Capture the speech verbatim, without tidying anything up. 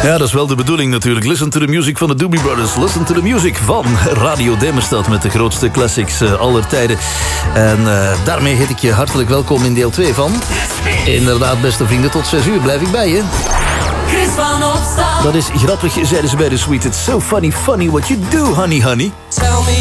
Ja, dat is wel de bedoeling natuurlijk. Listen to the music van de Doobie Brothers. Listen to the music van Radio Demmerstad met de grootste classics uh, aller tijden. En uh, daarmee heet ik je hartelijk welkom in deel twee van... Inderdaad, beste vrienden, tot zes uur blijf ik bij je. Chris van Opstal. Dat is grappig, zeiden ze bij de suite. It's so funny, funny what you do, honey, honey. Tell me